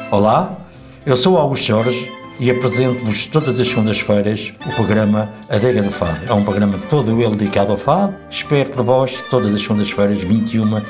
Olá, eu sou Augusto Jorge e apresento-vos todas as segundas-feiras o programa Adega do Fado. É um programa todo ele dedicado ao fado. Espero por vós todas as segundas-feiras, 21